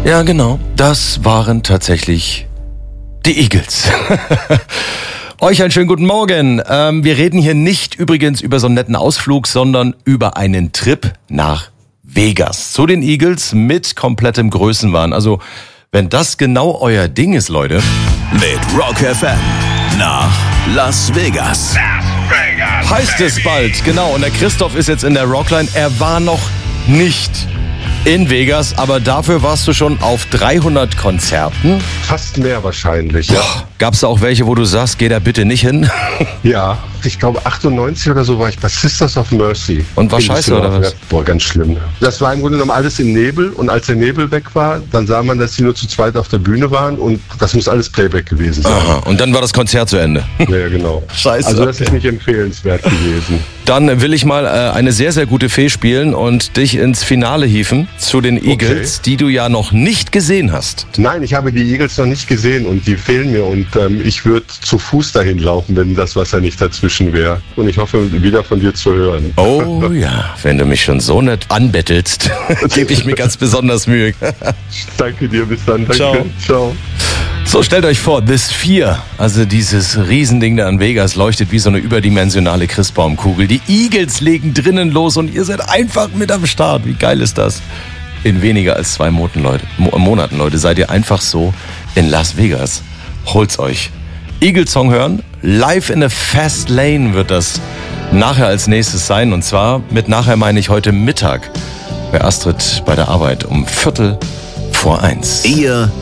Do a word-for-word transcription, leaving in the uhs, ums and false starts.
Ja, genau. Das waren tatsächlich die Eagles. Euch einen schönen guten Morgen. Ähm, wir reden hier nicht übrigens über so einen netten Ausflug, sondern über einen Trip nach Vegas. Zu den Eagles mit komplettem Größenwahn. Also, wenn das genau euer Ding ist, Leute. Mit Rock F M nach Las Vegas. Las Vegas. Heißt es bald, genau. Und der Christoph ist jetzt in der Rockline. Er war noch nicht in Vegas, aber dafür warst du schon auf dreihundert Konzerten. Fast mehr wahrscheinlich, ja. Gab es auch welche, wo du sagst, geh da bitte nicht hin? Ja, ich glaube achtundneunzig oder so war ich bei Sisters of Mercy. Und war In scheiße, oder was? Düsseldorf. Boah, ganz schlimm. Das war im Grunde genommen alles im Nebel und als der Nebel weg war, dann sah man, dass sie nur zu zweit auf der Bühne waren und das muss alles Playback gewesen sein. Aha, und dann war das Konzert zu Ende. Ja, genau. Scheiße. Also das ist nicht empfehlenswert gewesen. Dann will ich mal äh, eine sehr, sehr gute Fee spielen und dich ins Finale hieven zu den Eagles, Okay. die du ja noch nicht gesehen hast. Nein, ich habe die Eagles noch nicht gesehen und die fehlen mir und ähm, ich würde zu Fuß dahin laufen, wenn das Wasser nicht dazwischen wäre. Und ich hoffe, wieder von dir zu hören. Oh ja, wenn du mich schon so nett anbettelst, gebe ich mir ganz besonders Mühe. Danke dir, bis dann. Danke. Ciao. Ciao. So, stellt euch vor, The Sphere, also dieses Riesending da in Vegas, leuchtet wie so eine überdimensionale Christbaumkugel. Die Eagles legen drinnen los und ihr seid einfach mit am Start. Wie geil ist das? In weniger als zwei Monaten, Leute, Mo- Monaten, Leute, seid ihr einfach so in Las Vegas. Holt's euch. Eagles-Song hören, live in a Fast Lane wird das nachher als nächstes sein. Und zwar, mit nachher meine ich heute Mittag bei Astrid bei der Arbeit um Viertel vor eins. Ihr